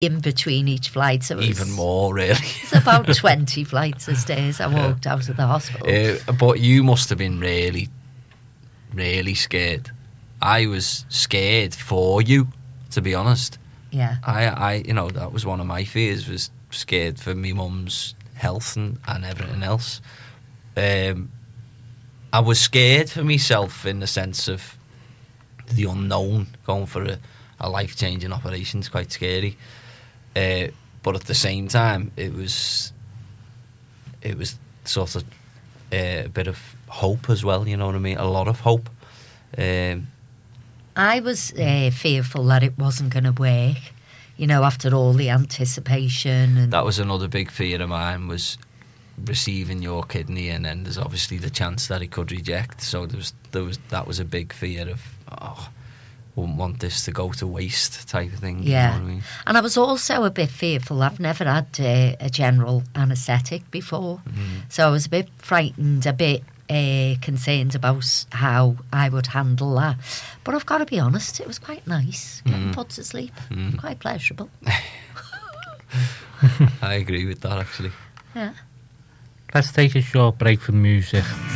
in between each flight. So Even more, really. It's about 20 flights of stairs I walked out of the hospital. But you must have been really, really scared. I was scared for you, to be honest. Yeah. I that was one of my fears, was scared for me mum's health and everything else. I was scared for myself in the sense of the unknown. Going for a life-changing operation is quite scary. But at the same time, it was sort of a bit of hope as well, you know what I mean? A lot of hope. I was fearful that it wasn't going to work, after all the anticipation. And that was another big fear of mine, was receiving your kidney, and then there's obviously the chance that it could reject. So that was a big fear of, wouldn't want this to go to waste type of thing. Yeah. You know what I mean? And I was also a bit fearful. I've never had a general anaesthetic before. So I was a bit frightened, a bit concerned about how I would handle that. But I've got to be honest, it was quite nice getting put to sleep. Quite pleasurable. I agree with that, actually. Yeah. Let's take a short break from music.